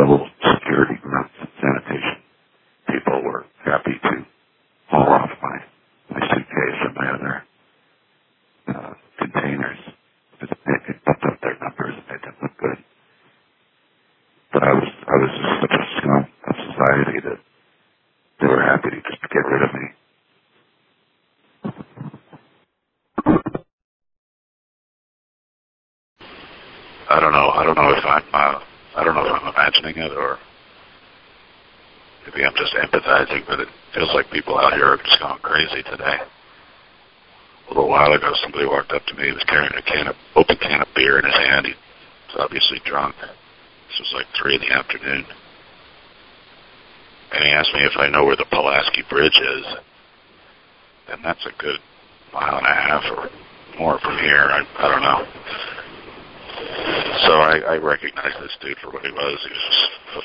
low-level security groups and sanitation people were happy to haul off my suitcase and my other containers. It bumped up their numbers and made them look good. But I was just such a scum of society that they were happy to just get rid of me. I don't know if I'm imagining it or maybe I'm just empathizing, but it feels like people out here are just going crazy today. A little while ago, somebody walked up to me. He was carrying a open can of beer in his hand. He was obviously drunk. This was like 3 in the afternoon. And he asked me if I know where the Pulaski Bridge is. And that's a good 1.5 miles or more from here. I don't know. So I recognized this dude for what he was. He was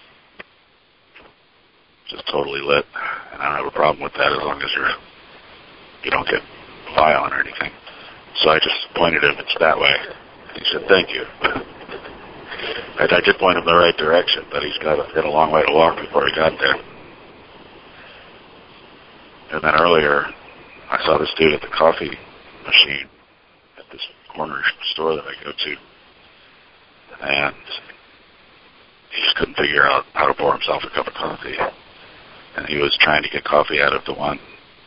just totally lit. And I don't have a problem with that as long as you don't get violent or anything. So I just pointed him, it's that way. He said, thank you. I did point him the right direction, but he's got a long way to walk before he got there. And then earlier, I saw this dude at the coffee machine at this corner store that I go to. And he just couldn't figure out how to pour himself a cup of coffee. And he was trying to get coffee out of the one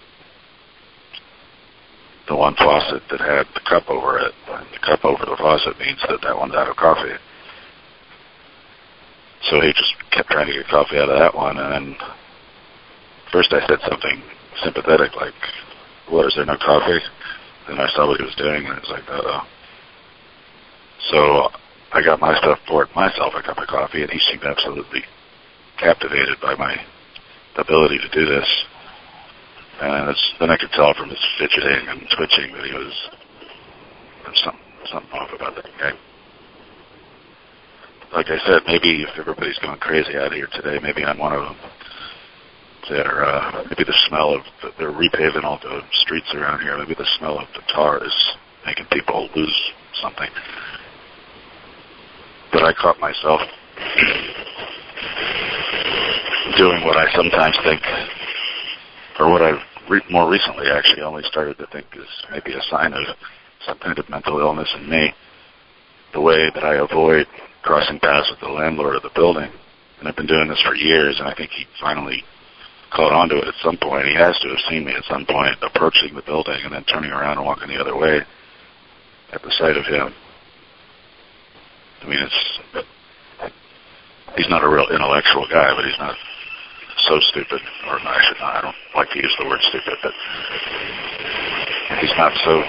faucet that had the cup over it. And the cup over the faucet means that one's out of coffee. So he just kept trying to get coffee out of that one. And then first I said something sympathetic like, what, is there no coffee? Then I saw what he was doing, and it was like, uh-oh. So I got my stuff, poured myself a cup of coffee, and he seemed absolutely captivated by my ability to do this. And then I could tell from his fidgeting and twitching that there's something off about that guy. Like I said, maybe if everybody's going crazy out here today, maybe I'm one of them. Maybe the smell of, they're repaving all the streets around here, maybe the smell of the tar is making people lose something. But I caught myself doing what I sometimes think, or what I've more recently actually only started to think is maybe a sign of some kind of mental illness in me. The way that I avoid crossing paths with the landlord of the building. And I've been doing this for years, and I think he finally caught on to it at some point. He has to have seen me at some point approaching the building and then turning around and walking the other way at the sight of him. I mean, he's not a real intellectual guy, but he's not so stupid, or I don't like to use the word stupid, but he's not so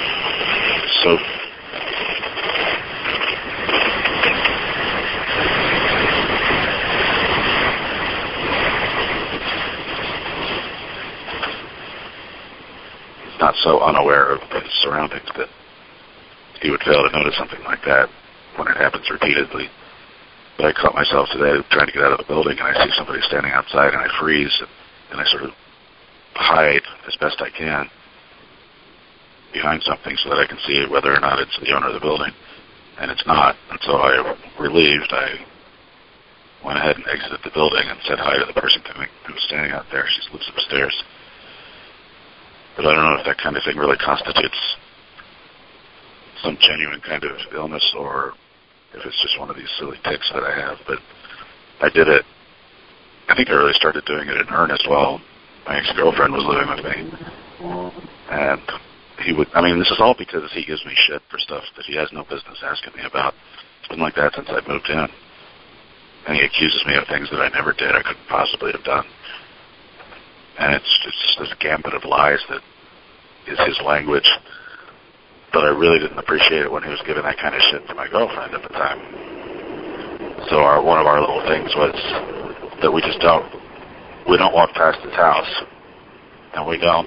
not so unaware of his surroundings that he would fail to notice something like that when it happens repeatedly. But I caught myself today trying to get out of the building, and I see somebody standing outside, and I freeze, and I sort of hide as best I can behind something so that I can see whether or not it's the owner of the building. And it's not. And so relieved, I went ahead and exited the building and said hi to the person who was standing out there. She lives upstairs. But I don't know if that kind of thing really constitutes some genuine kind of illness or if it's just one of these silly tics that I have. But I did it. I think I really started doing it in earnest while my ex-girlfriend was living with me. And this is all because he gives me shit for stuff that he has no business asking me about. It's been like that since I moved in. And he accuses me of things that I never did, I couldn't possibly have done. And it's just this gambit of lies that is his language. But I really didn't appreciate it when he was giving that kind of shit to my girlfriend at the time. So one of our little things was that we don't walk past his house. And we don't,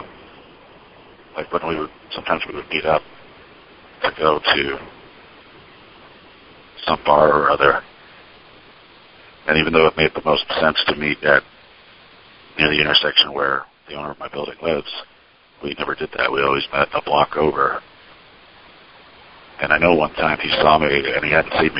sometimes we would meet up to go to some bar or other. And even though it made the most sense to meet near the intersection where the owner of my building lives, we never did that. We always met a block over. And I know one time he saw me and he hadn't seen me